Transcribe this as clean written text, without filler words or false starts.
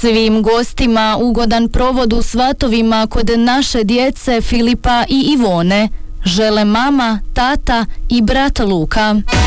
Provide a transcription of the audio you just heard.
Svim gostima ugodan provod u svatovima kod naše djece Filipa i Ivone žele mama, tata i brat Luka.